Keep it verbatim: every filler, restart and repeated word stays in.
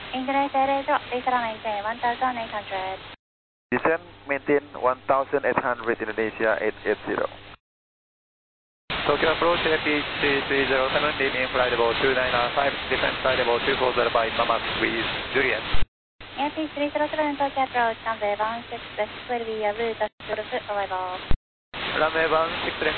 English Air Drop, Lisa maintain one thousand eight hundred. Descend, maintain one thousand eight hundred, Indonesia eight eight zero. Tokyo approach A P H three zero seven, leaving flight level two nine five, descend flight level two four zero five, Mama with Juliet. A P H three zero seven, Tokyo approach, runway one six, this will be a route of arrival. Runway one six,